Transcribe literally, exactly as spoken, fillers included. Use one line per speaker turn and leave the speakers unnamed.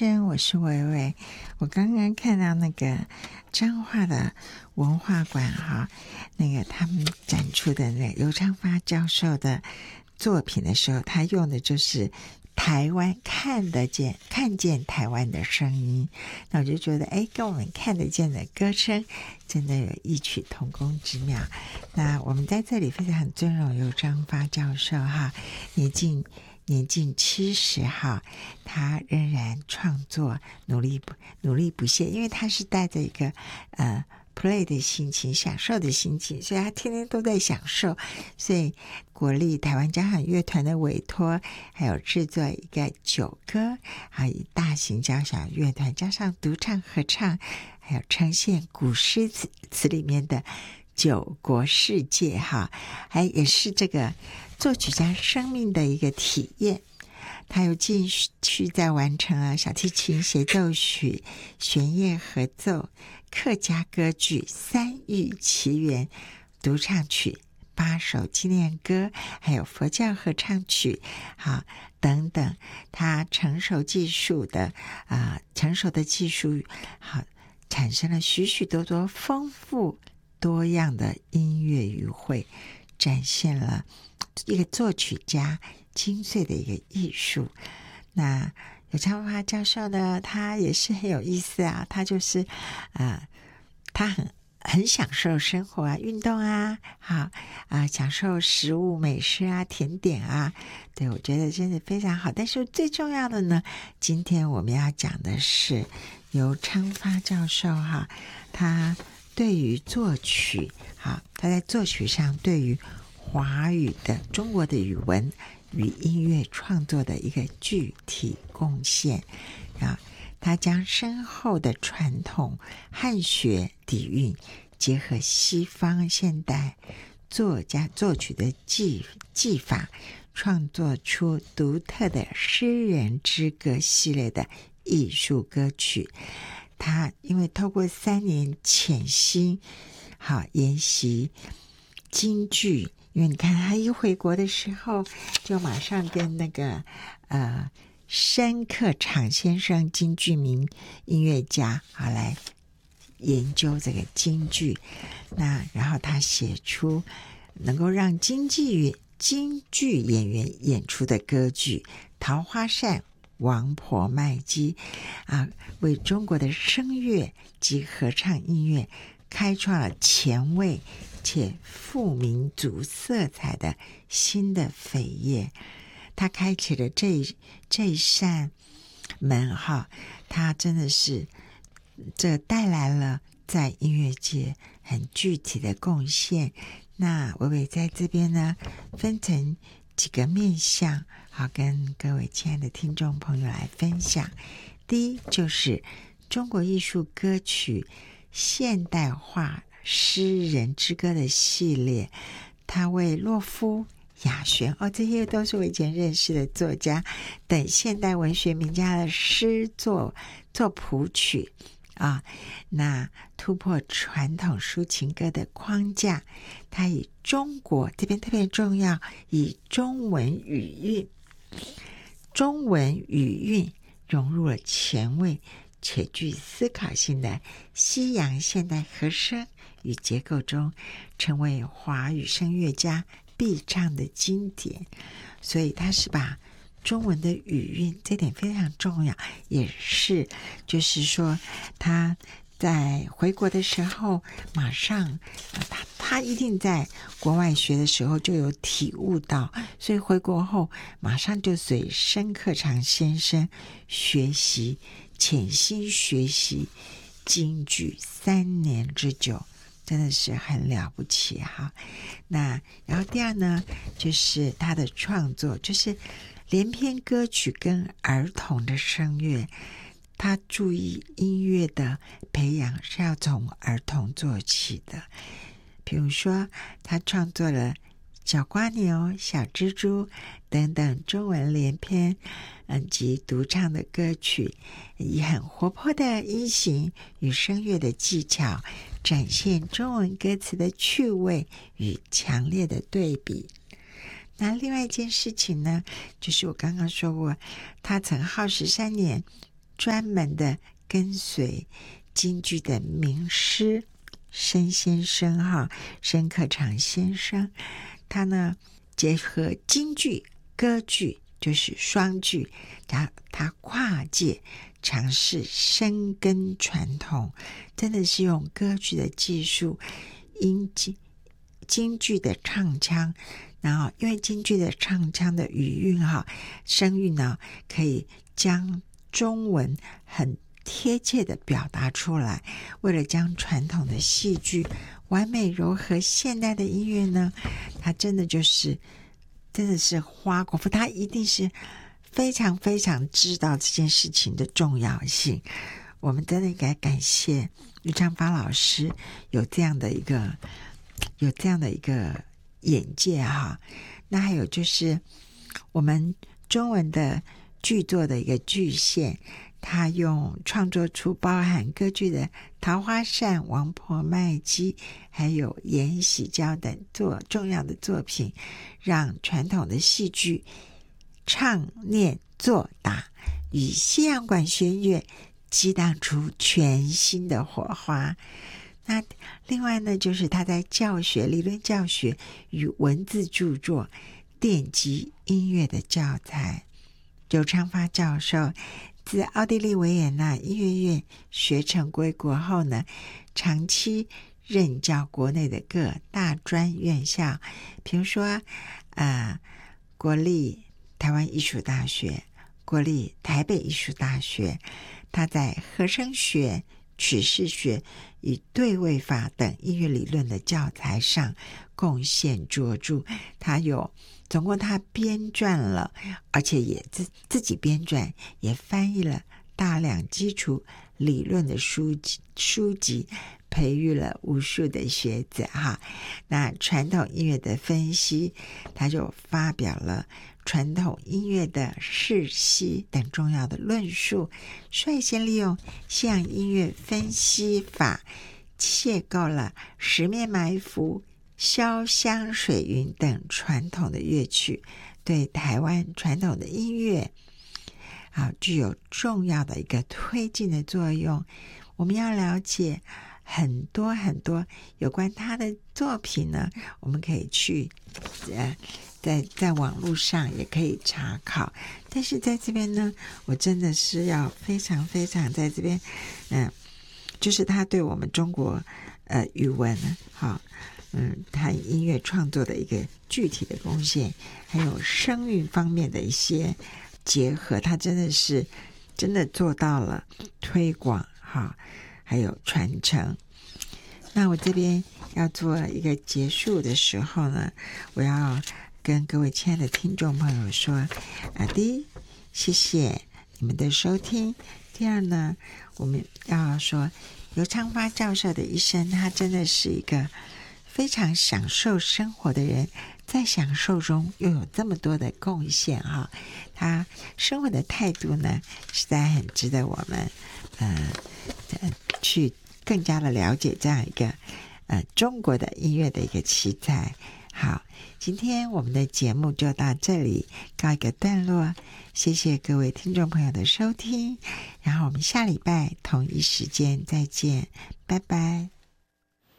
生，我是维维。我刚刚看到那个彰化的文化馆哈，那个他们展出的那个游昌发教授的作品的时候，他用的就是台湾看得见看见台湾的声音，那我就觉得哎，跟我们看得见的歌声真的有异曲同工之妙。那我们在这里非常尊荣游昌发教授哈，年近年近七十哈，他仍然创作，努力不努力不懈，因为他是带着一个呃 play 的心情，享受的心情，所以他天天都在享受。所以国立台湾交响乐团的委托，还有制作一个九歌，还有大型交响乐团加上独唱合唱，还有呈现古诗词词里面的九国世界哈，还也是这个作曲家生命的一个体验。他又继续在完成了小提琴协奏曲、弦乐合奏、客家歌剧、三域奇缘、独唱曲、八首纪念歌，还有佛教合唱曲好等等。他成熟技术的啊、呃，成熟的技术好，产生了许许多多丰富多样的音乐与会，展现了一个作曲家精粹的一个艺术。那游昌发教授呢，他也是很有意思啊，他就是呃，他很很享受生活啊，运动啊，好啊、呃，享受食物美食啊，甜点啊，对，我觉得真的非常好。但是最重要的呢，今天我们要讲的是游昌发教授哈，他对于作曲好，他在作曲上对于华语的中国的语文与音乐创作的一个具体贡献啊，他将深厚的传统汉学底蕴结合西方现代作家作曲的技技法，创作出独特的诗人之歌系列的艺术歌曲。他因为透过三年潜心好研习京剧，因为你看他一回国的时候就马上跟那个呃申克场先生京剧名音乐家好来研究这个京剧，那然后他写出能够让京剧京剧演员演出的歌剧《桃花扇》《王婆卖鸡》啊，为中国的声乐及合唱音乐开创了前卫且富民族色彩的新的扉页。他开启了这一这一扇门哈，他真的是这带来了在音乐界很具体的贡献。那我也在这边呢分成几个面向，好跟各位亲爱的听众朋友来分享。第一就是中国艺术歌曲现代化诗人之歌的系列，他为洛夫、雅璇哦，这些都是我以前认识的作家等现代文学名家的诗作作谱曲啊，那突破传统抒情歌的框架，他以中国这边特别重要，以中文语韵中文语韵融入了前卫且具思考性的西洋现代和声与结构中，成为华语声乐家必唱的经典。所以他是把中文的语韵，这点非常重要，也是就是说他在回国的时候马上他他一定在国外学的时候就有体悟到，所以回国后马上就随申克场先生学习，潜心学习京剧三年之久，真的是很了不起哈。那然后第二呢，就是他的创作，就是连篇歌曲跟儿童的声乐，他注意音乐的培养是要从儿童做起的。比如说他创作了小瓜牛、小蜘蛛等等中文连篇嗯及独唱的歌曲，以很活泼的音型与声乐的技巧，展现中文歌词的趣味与强烈的对比。那另外一件事情呢，就是我刚刚说过，他曾耗时三年专门的跟随京剧的名师申先生哈，申克长先生，他呢结合京剧、歌剧，就是双剧，他他跨界尝试深耕传统，真的是用歌剧的技术，因京京剧的唱腔，然后因为京剧的唱腔的语韵哈、声韵呢，可以将中文很贴切的表达出来。为了将传统的戏剧完美糅合现代的音乐呢，他真的就是真的是花功夫，他一定是非常非常知道这件事情的重要性。我们真的应该感谢吕昌发老师有这样的一个有这样的一个眼界哈。那还有就是我们中文的剧作的一个巨献，他用创作出包含歌剧的《桃花扇》《王婆卖鸡》还有《延禧娇》等作重要的作品，让传统的戏剧唱念做打与西洋管弦乐激荡出全新的火花。那另外呢，就是他在教学、理论教学与文字著作奠基音乐的教材。刘昌发教授自奥地利维也纳音乐院学成归国后呢，长期任教国内的各大专院校，比如说呃，国立台湾艺术大学、国立台北艺术大学。他在和声学、曲式学与对位法等音乐理论的教材上贡献卓著。他有总共他编撰了，而且也自自己编撰，也翻译了大量基础理论的书籍书籍，培育了无数的学子哈。那传统音乐的分析，他就发表了传统音乐的释析等重要的论述，率先利用西洋音乐分析法邂逅了十面埋伏、潇湘水云等传统的乐曲，对台湾传统的音乐啊具有重要的一个推进的作用。我们要了解很多很多有关他的作品呢，我们可以去呃在在网络上也可以查考，但是在这边呢，我真的是要非常非常在这边嗯、呃，就是他对我们中国呃语文好嗯，他音乐创作的一个具体的贡献，还有声韵方面的一些结合，他真的是真的做到了推广哈，还有传承。那我这边要做一个结束的时候呢，我要跟各位亲爱的听众朋友说，啊，第一，谢谢你们的收听；第二呢，我们要说刘昌发教授的一生，他真的是一个非常享受生活的人，在享受中又有这么多的贡献哈。他生活的态度呢，实在很值得我们呃去更加的了解这样一个呃中国的音乐的一个奇才。好，今天我们的节目就到这里告一个段落，谢谢各位听众朋友的收听，然后我们下礼拜同一时间再见，拜拜。